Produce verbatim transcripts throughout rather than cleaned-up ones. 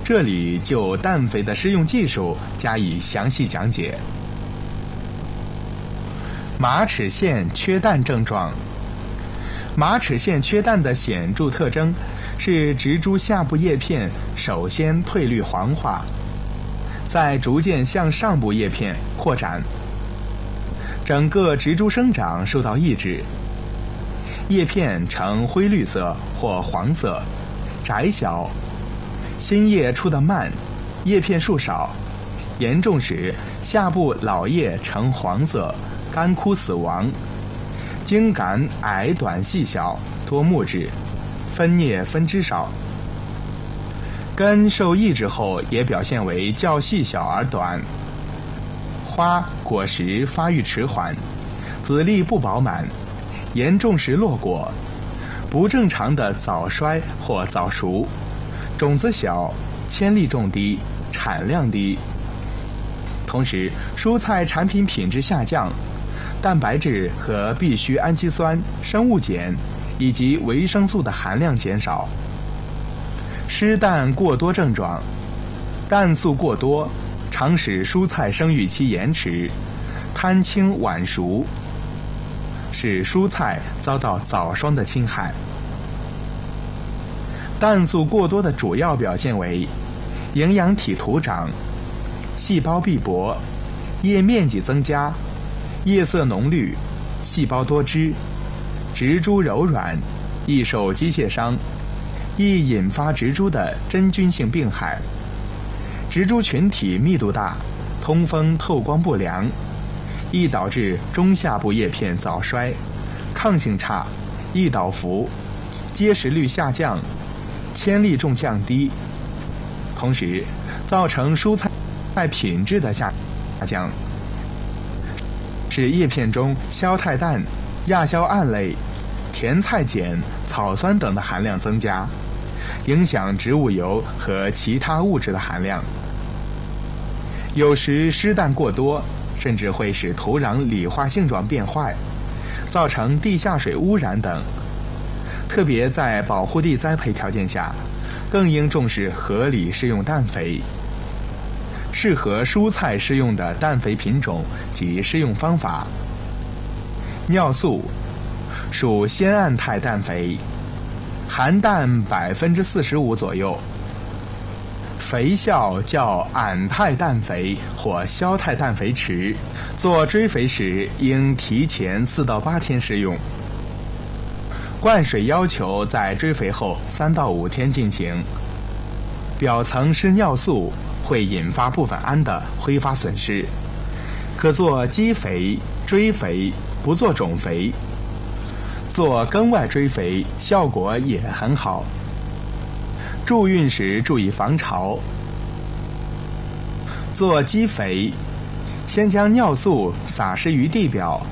这里就氮肥的施用技术加以详细讲解。马齿苋缺氮症状。马齿苋缺氮的显著特征是植株下部叶片首先褪绿黄化，再逐渐向上部叶片扩展，整个植株生长受到抑制，叶片呈灰绿色或黄色，窄小，新叶出得慢，叶片数少，严重时下部老叶呈黄色，干枯死亡，茎秆矮短细小，多木质，分叶分枝少。根受抑制后也表现为较细小而短。花果实发育迟缓，籽粒不饱满，严重时落果，不正常的早衰或早熟，种子小，铅粒重低，产量低。同时，蔬菜产品品质下降，蛋白质和必需氨基酸、生物碱以及维生素的含量减少。失氮过多症状，氮素过多常使蔬菜生育期延迟，摊青晚熟，使蔬菜遭到早霜的侵害。氮素过多的主要表现为营养体徒长，细胞闭薄，叶面积增加，叶色浓绿，细胞多汁，植株柔软，易受机械伤，易引发植株的真菌性病害。植株群体密度大，通风透光不良，易导致中下部叶片早衰，抗性差，易倒伏，结实率下降，铅粒重降低，同时造成蔬菜品质的下降，使叶片中硝肽氮、亚硝胺类、甜菜碱、草酸等的含量增加，影响植物油和其他物质的含量。有时施氮过多，甚至会使土壤理化性状变坏，造成地下水污染等。特别在保护地栽培条件下，更应重视合理施用氮肥。适合蔬菜施用的氮肥品种及施用方法：尿素属酰胺态氮肥，含氮百分之四十五左右，肥效较胺态氮肥或硝态氮肥迟，做追肥时应提前四到八天施用。灌水要求在追肥后三到五天进行。表层施尿素会引发部分氨的挥发损失，可做基肥、追肥，不做种肥。做根外追肥效果也很好。助孕时注意防潮。做基肥，先将尿素洒施于地表，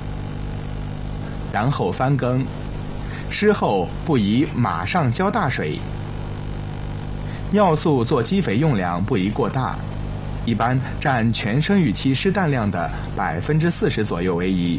然后翻耕。施后不宜马上浇大水。尿素做基肥用量不宜过大，一般占全生育期施氮量的百分之四十左右为宜。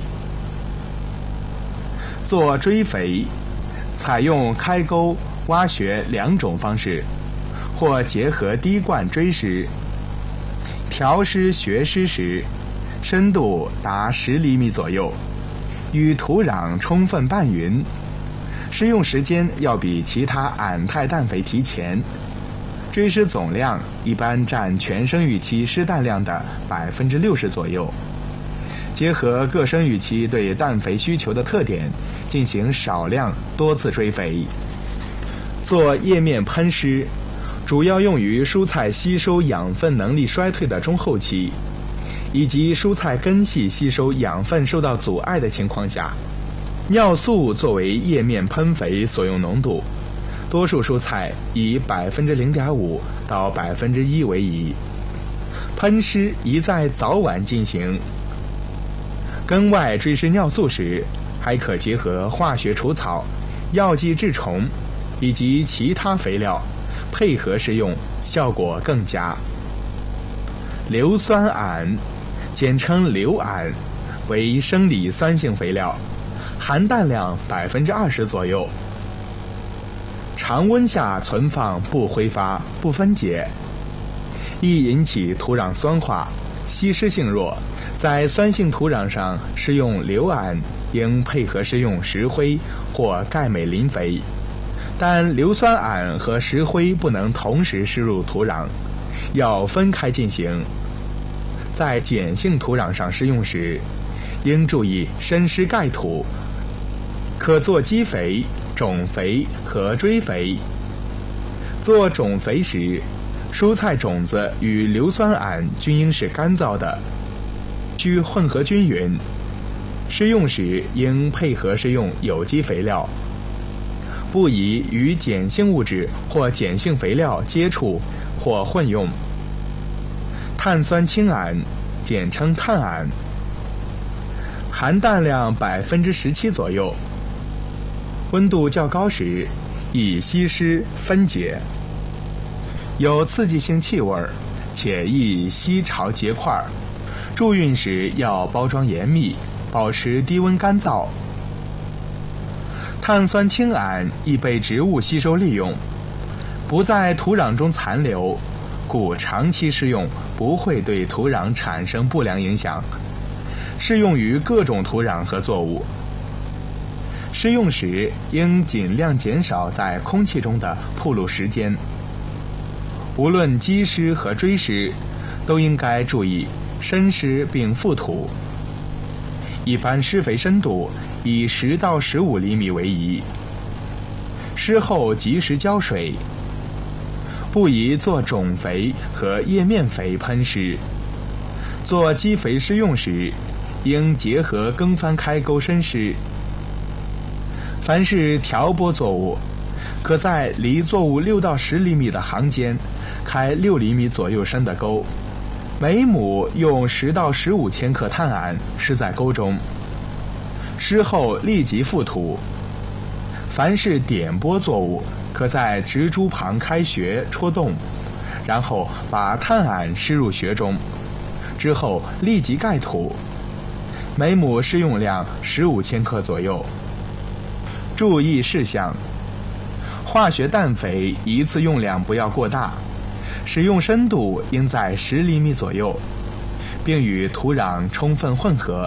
做追肥，采用开沟、挖穴两种方式，或结合滴灌追施。调施穴施时，深度达十厘米左右，与土壤充分拌匀。施用时间要比其他胺态氮肥提前。追施总量一般占全生育期施氮量的百分之六十左右。结合各生育期对氮肥需求的特点，进行少量多次追肥。做叶面喷施，主要用于蔬菜吸收养分能力衰退的中后期，以及蔬菜根系吸收养分受到阻碍的情况下。尿素作为叶面喷肥所用浓度，多数蔬菜以百分之零点五到百分之一为宜。喷施宜在早晚进行。根外追施尿素时，还可结合化学除草、药剂治虫以及其他肥料配合施用，效果更佳。硫酸铵，简称硫铵，为生理酸性肥料，含氮量百分之二十左右。 常温下存放不挥发、不分解，易引起土壤酸化，吸湿性弱。在酸性土壤上施用硫铵，应配合施用石灰或钙镁磷肥，但硫酸铵和石灰不能同时施入土壤，要分开进行。在碱性土壤上施用时，应注意深施盖土，可做基肥、种肥和追肥。做种肥时，蔬菜种子与硫酸铵均应是干燥的，需混合均匀。施用时应配合施用有机肥料，不宜与碱性物质或碱性肥料接触或混用。碳酸氢铵，简称碳铵，含氮量百分之十七左右，温度较高时易吸湿分解，有刺激性气味，且易吸潮结块。贮运时要包装严密，保持低温干燥。碳酸氢铵易被植物吸收利用，不在土壤中残留，故长期施用不会对土壤产生不良影响，适用于各种土壤和作物。施用时应尽量减少在空气中的暴露时间。无论基施和追施，都应该注意深施并覆土。一般施肥深度以十到十五厘米为宜。施后及时浇水，不宜做种肥和叶面肥喷施。做基肥施用时，应结合耕翻开沟深施。凡是调播作物，可在离作物六到十厘米的行间开六厘米左右深的沟，每亩用十到十五千克碳铵施在沟中，施后立即覆土。凡是点播作物，可在植株旁开穴戳洞，然后把碳铵施入穴中，之后立即盖土，每亩施用量十五千克左右。注意事项：化学氮肥一次用量不要过大，使用深度应在十厘米左右，并与土壤充分混合。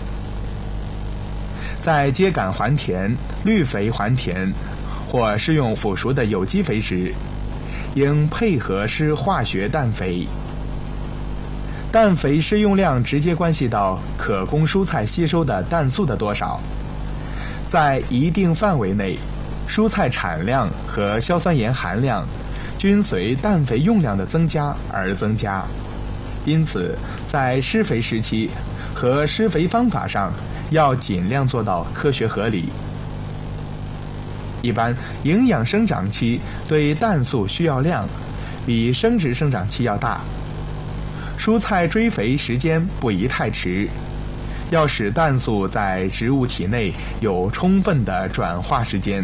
在秸秆还田、绿肥还田或施用腐熟的有机肥时，应配合施化学氮肥。氮肥施用量直接关系到可供蔬菜吸收的氮素的多少。在一定范围内，蔬菜产量和硝酸盐含量均随氮肥用量的增加而增加，因此在施肥时期和施肥方法上要尽量做到科学合理。一般营养生长期对氮素需要量比生殖生长期要大，蔬菜追肥时间不宜太迟，要使氮素在植物体内有充分的转化时间。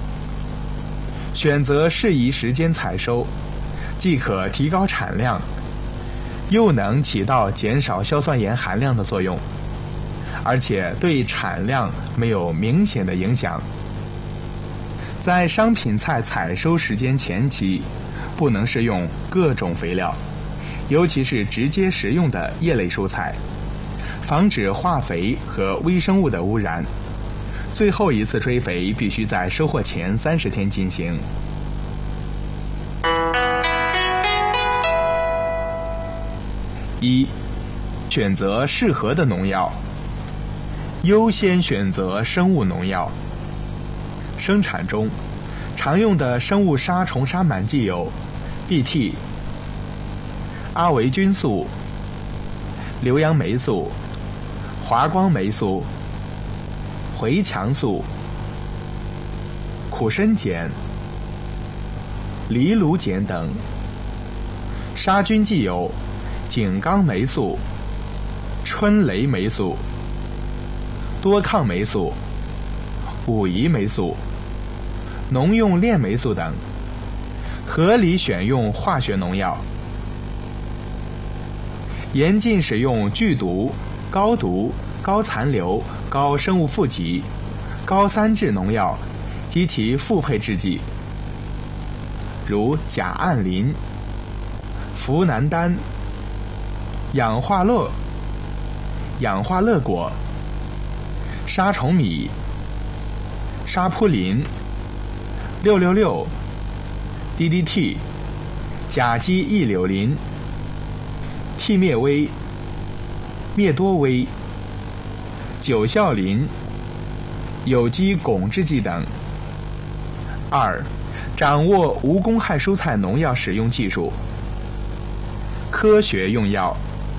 选择适宜时间采收，既可提高产量，又能起到减少硝酸盐含量的作用，而且对产量没有明显的影响。在商品菜采收时间前期，不能施用各种肥料，尤其是直接食用的叶类蔬菜，防止化肥和微生物的污染。最后一次追肥必须在收获前三十天进行。一、选择适合的农药，优先选择生物农药。生产中常用的生物杀虫杀螨剂有 B T、阿维菌素、硫杨霉素、华光霉素、回强素、苦参碱、藜芦碱等。杀菌剂有井冈霉素、春雷霉素、多抗霉素、武夷霉素、农用链霉素等。合理选用化学农药，严禁使用剧毒、高毒、高残留、高生物富集、高三质农药及其复配制剂， 如甲胺磷、呋喃丹、氧化乐、氧化乐果、杀虫米、沙扑林、六六六、D D T、甲基异柳林、替灭威、灭多威、九效林、有机汞制剂等。二、掌握无公害蔬菜农药使用技术，科学用药。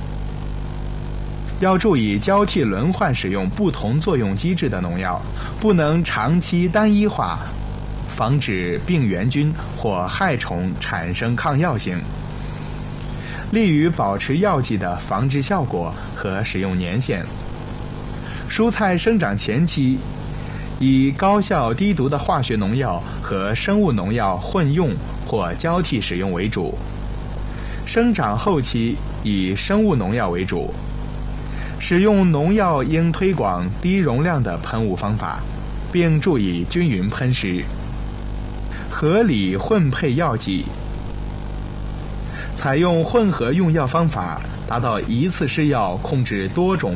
要注意交替轮换使用不同作用机制的农药，不能长期单一化，防止病原菌或害虫产生抗药性，利于保持药剂的防治效果和使用年限。蔬菜生长前期，以高效低毒的化学农药和生物农药混用或交替使用为主；生长后期以生物农药为主。使用农药应推广低容量的喷雾方法，并注意均匀喷施，合理混配药剂。采用混合用药方法，达到一次施药控制多种